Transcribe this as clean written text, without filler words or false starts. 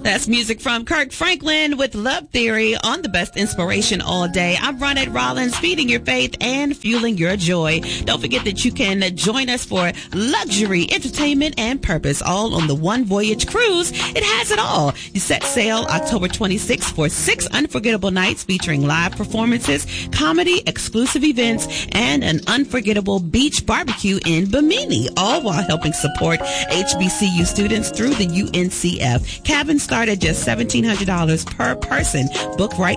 That's music from Kirk Franklin with Love Theory on the best inspiration all day. I'm Ronette Rollins, feeding your faith and fueling your joy. Don't forget that you can join us for luxury, entertainment, and purpose, all on the One Voyage Cruise. It has it all. You set sail October 26th for 6 unforgettable nights featuring live performances, comedy, exclusive events, and an unforgettable beach barbecue in Bimini, all while helping support HBCU students through the UNCF. Cabins start at just $1,700 per person. Book right